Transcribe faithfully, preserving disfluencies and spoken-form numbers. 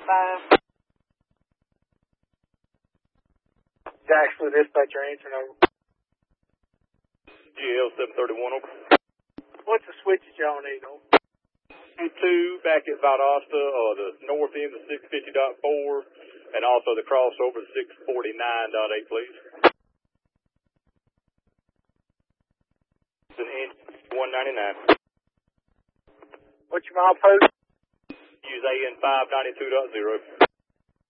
five. Jacksonville dispatcher answering over. G L seven thirty-one over. What's the switches y'all need over? two back at Valdosta, uh, the north end of six fifty point four, and also the crossover six forty-nine point eight, please. It's an inch one ninety-nine. What's your milepost? Use A N five ninety-two point zero.